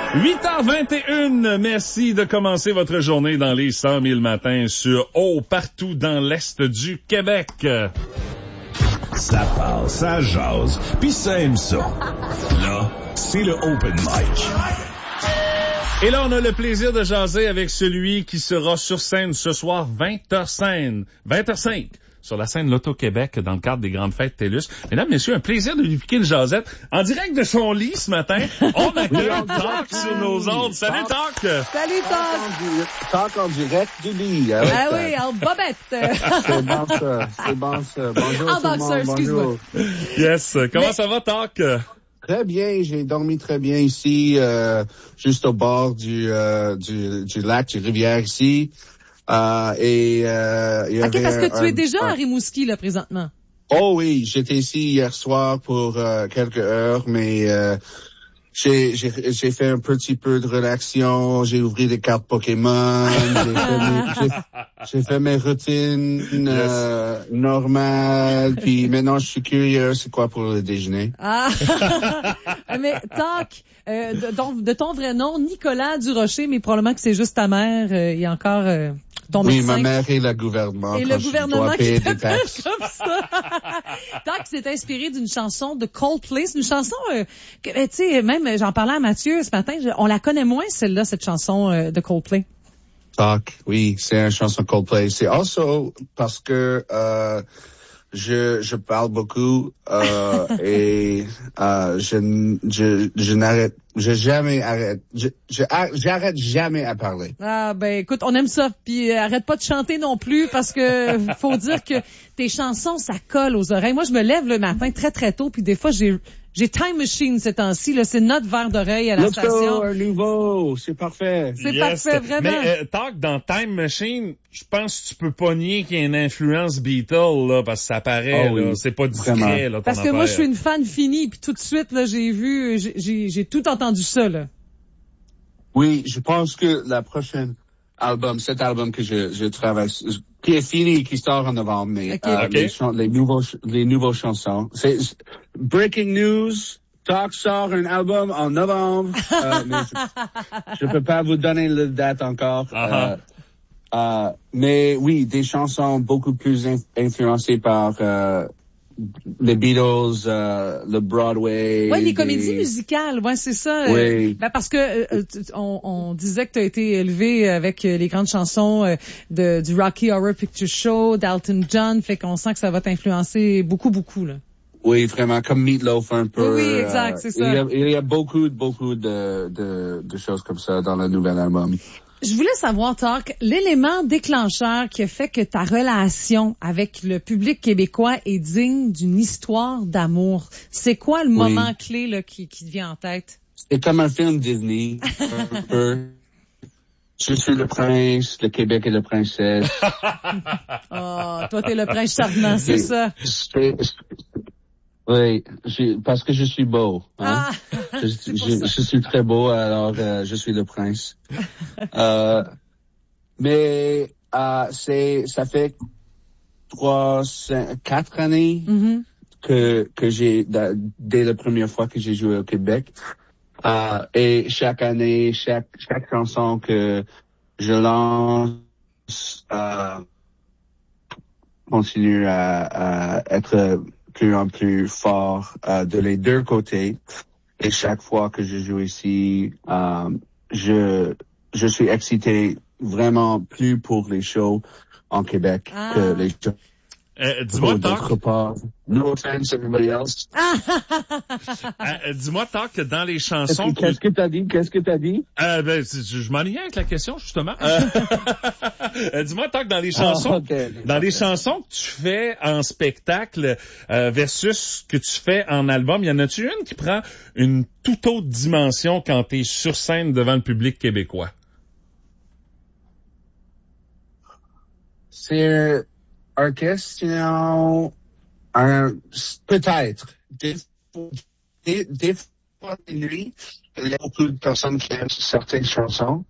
8h21, merci de commencer votre journée dans les 100 000 matins sur partout dans l'Est du Québec. Ça parle, ça jase, pis ça aime ça. Là, c'est le Open Mic. Et là, on a le plaisir de jaser avec celui qui sera sur scène ce soir 20h05. Sur la scène L'Auto-Québec, dans le cadre des grandes fêtes TELUS. Mesdames, messieurs, un plaisir de lui piquer le jasette. En direct de son lit ce matin, on accueille Talk sur nos ondes. Salut, Talk! Salut, Talk! Talk en direct du lit. Ah oui, en bobette. C'est bon, ça. C'est bon, ça. Bonjour, en tout le boxeur, monde. excuse-moi. Yes. Comment ça va, Talk? Très bien, j'ai dormi très bien ici, juste au bord du lac, du rivière ici. OK, parce que tu es déjà à Rimouski, là, présentement. Oh oui, j'étais ici hier soir pour quelques heures, mais j'ai fait un petit peu de relaxation, j'ai ouvert des cartes Pokémon, j'ai fait mes routines normales, puis maintenant je suis curieux, c'est quoi pour le déjeuner? Ah, mais Talk, de ton vrai nom, Nicolas Durocher, mais probablement que c'est juste ta mère, il y a encore ton médecin. Oui, ma mère et le gouvernement. Et le gouvernement qui t'appelle comme ça. Talk s'est inspiré d'une chanson de Coldplay. C'est une chanson que, tu sais, même j'en parlais à Mathieu ce matin, on la connaît moins celle-là, cette chanson de Coldplay. Talk, oui, c'est une chanson Coldplay. C'est also parce que je parle beaucoup et j'arrête jamais à parler. Ah ben écoute, on aime ça, puis arrête pas de chanter non plus parce que faut dire que tes chansons ça colle aux oreilles. Moi je me lève le matin très très tôt, puis des fois j'ai Time Machine ces temps-ci, là, c'est notre verre d'oreille à la station. Un nouveau, c'est parfait. C'est parfait, vraiment. Mais Talk, dans Time Machine, je pense que tu peux pas nier qu'il y a une influence Beatles, là, parce que ça paraît, là, c'est pas discret, là, ton parce que moi, je suis une fan finie, puis tout de suite, là, j'ai tout entendu ça, là. Oui, je pense que la prochaine cet album que je travaille, qui est fini, qui sort en novembre, mais les nouveaux chansons. C'est breaking news. Talk sort un album en novembre, mais je peux pas vous donner la date encore. Mais oui, des chansons beaucoup plus influencées par les Beatles, le Broadway. Ouais, les comédies musicales, ouais, c'est ça. Oui. Parce que on disait que tu as été élevé avec les grandes chansons du Rocky Horror Picture Show, d'Elton John, fait qu'on sent que ça va t'influencer beaucoup, là. Oui, vraiment, comme Meatloaf un peu. Oui, exact, c'est ça. Il y a beaucoup de choses comme ça dans le nouvel album. Je voulais savoir, Talk, l'élément déclencheur qui a fait que ta relation avec le public québécois est digne d'une histoire d'amour. C'est quoi le moment clé là qui te vient en tête? C'est comme un film Disney, un peu. Je suis le prince, le Québec est la princesse. Oh, toi t'es le prince charmant, c'est ça? Oui, parce que je suis beau. Hein? Je suis très beau, alors je suis le prince. Mais ça fait 4 années que j'ai dès la première fois que j'ai joué au Québec. Et chaque année, chaque chanson que je lance continue à être plus en plus fort de les deux côtés. Et chaque fois que je joue ici, je suis excité vraiment plus pour les shows en Québec que les shows dis-moi, d'autre part. No offense, everybody else. Dis-moi, Talk, dans les chansons... Qu'est-ce que t'as dit? Je m'en ai avec la question, justement. Dis-moi, Talk, dans les chansons, dans les chansons que tu fais en spectacle versus ce que tu fais en album, y en a-tu une qui prend une toute autre dimension quand t'es sur scène devant le public québécois? C'est une question, peut-être. Des fois, de nuit, il y a beaucoup de personnes qui aiment certaines chansons.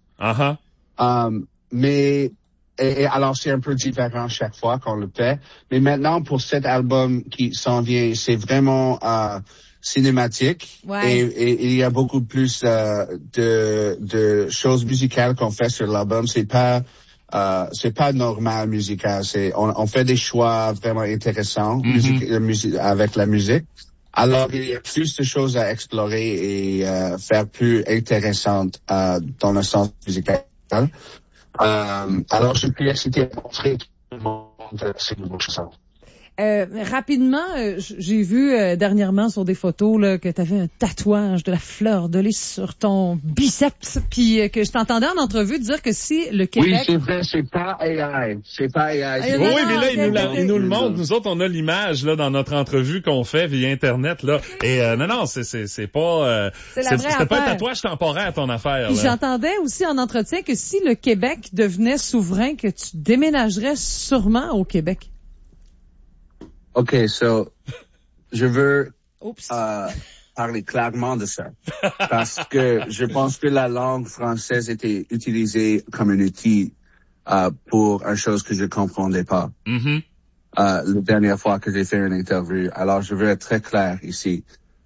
Mais, et alors c'est un peu différent chaque fois qu'on le fait. Mais maintenant, pour cet album qui s'en vient, c'est vraiment, cinématique et il y a beaucoup plus de choses musicales qu'on fait sur l'album. C'est pas normal musical. On fait des choix vraiment intéressants avec la musique. Alors il y a plus de choses à explorer et faire plus intéressantes dans le sens musical. Alors je suis excité à montrer tout le monde ces nouveaux chansons. Rapidement, j'ai vu dernièrement sur des photos là, que tu avais un tatouage de la fleur de lys sur ton biceps, puis que je t'entendais en entrevue dire que si le Québec... Oui, c'est vrai, c'est pas AI. Oui, mais là, il nous le montre. Nous autres, on a l'image là dans notre entrevue qu'on fait via Internet. Là. Et non, c'est pas... c'était pas un tatouage temporaire, ton affaire. Puis j'entendais aussi en entretien que si le Québec devenait souverain, que tu déménagerais sûrement au Québec. OK, so, je veux parler clairement de ça. Parce que je pense que la langue française était utilisée comme un outil pour une chose que je comprenais pas. La dernière fois que j'ai fait une interview. Alors, je veux être très clair ici.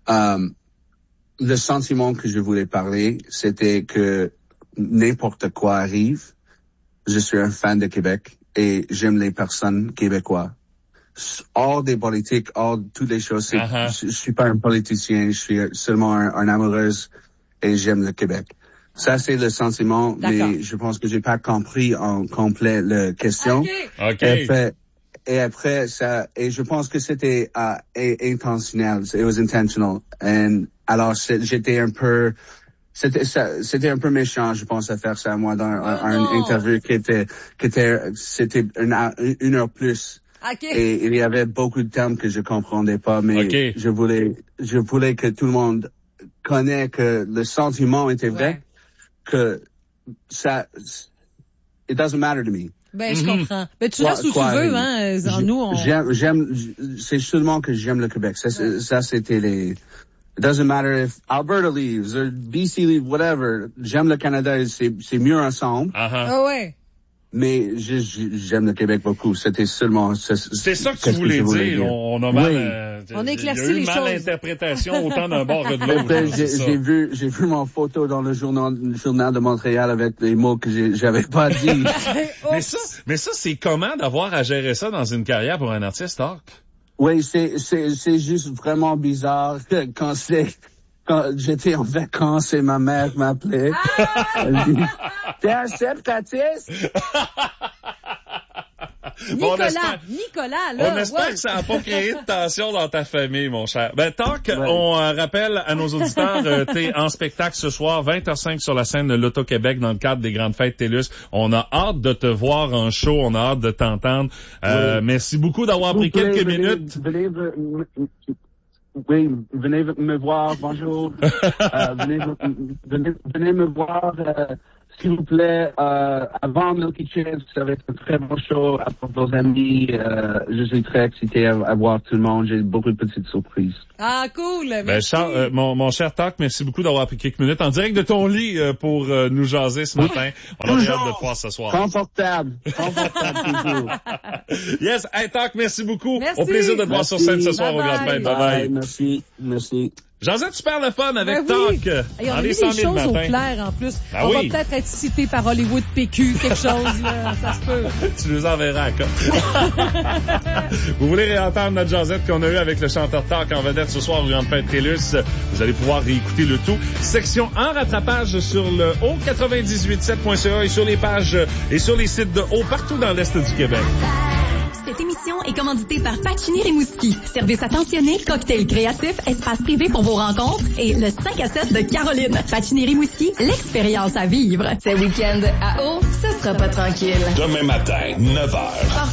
Le sentiment que je voulais parler, c'était que n'importe quoi arrive. Je suis un fan de Québec et j'aime les personnes québécois. Hors des politiques, hors de toutes les choses. Je suis pas un politicien, je suis seulement un amoureuse et j'aime le Québec. Ça, c'est le sentiment, mais je pense que j'ai pas compris en complet la question. Et après, ça, et je pense que c'était intentionnel. It was intentional. Alors, j'étais un peu... C'était un peu méchant, je pense, à faire ça, moi, dans un interview c'était une heure plus. Et il y avait beaucoup de termes que je comprenais pas, mais je voulais que tout le monde connaisse que le sentiment était vrai, que ça, it doesn't matter to me. Ben, je comprends. Mais tu restes où tu veux, hein, j'aime, c'est seulement que j'aime le Québec. Ça, c'était les, it doesn't matter if Alberta leaves, or BC leaves, whatever. J'aime le Canada, c'est mieux ensemble. Ouais. Mais j'aime le Québec beaucoup. C'était seulement... C'est ça que tu voulais dire. On a mal... on a éclairci les choses. Il y a eu mal interprétation autant d'un bord que de l'autre. J'ai vu mon photo dans le journal de Montréal avec les mots que j'avais pas dit. mais ça, c'est comment d'avoir à gérer ça dans une carrière pour un artiste, Tark? Oui, c'est juste vraiment bizarre quand j'étais en vacances et ma mère m'appelait. Elle dit, t'es un septatiste? Nicolas, là. On espère que ça n'a pas créé de tension dans ta famille, mon cher. Ben, Tark, on rappelle à nos auditeurs, t'es en spectacle ce soir, 20h05 sur la scène de l'Auto-Québec dans le cadre des Grandes Fêtes TELUS. On a hâte de te voir en show, on a hâte de t'entendre. Merci beaucoup d'avoir pris quelques minutes. Oui, venez me voir, bonjour. Venez me voir, s'il vous plaît, avant Milky Chance. Ça va être un très bon show avec vos amis. Je suis très excité à voir tout le monde. J'ai beaucoup de petites surprises. Ah, cool. Ben, Charles, mon cher Tark, merci beaucoup d'avoir pris quelques minutes en direct de ton lit pour nous jaser ce matin. On a hâte de te voir ce soir. Confortable toujours. Yes, hey Tark, merci beaucoup. Merci. Au plaisir de te voir sur scène ce soir au Grand Fête. Bye. Merci. Josette, super le fun avec Tark. Et on a mis des choses au clair en plus. On va peut-être être cité par Hollywood PQ, quelque chose, là. Ça se peut. Tu nous enverras à Vous voulez réentendre notre Josette qu'on a eu avec le chanteur Tark en vedette ce soir au Grand Fête TELUS? Vous allez pouvoir réécouter le tout. Section en rattrapage sur le haut987.ca et sur les pages et sur les sites de haut partout dans l'Est du Québec. Cette émission est commanditée par Pacini Rimouski. Service attentionné, cocktail créatif, espace privé pour vos rencontres et le 5 à 7 de Caroline. Pacini Rimouski, l'expérience à vivre. Ce week-end à Haut, ce sera pas tranquille. Demain matin, 9h.